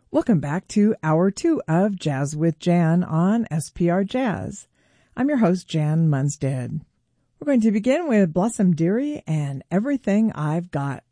Welcome back to Hour 2 of Jazz with Jan on SPR Jazz. I'm your host, Jan Munstead. We're going to begin with Blossom Dearie and Everything I've Got.